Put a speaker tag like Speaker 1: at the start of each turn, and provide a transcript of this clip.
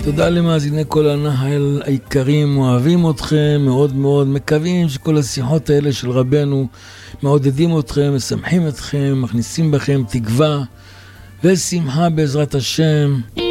Speaker 1: תודה למאזיני כל הנחל היקרים, אוהבים אתכם מאוד מאוד, מקווים שכל השיחות האלה של רבנו מעודדים אתכם, משמחים אתכם, מכניסים בכם תקווה ושמחה בעזרת השם.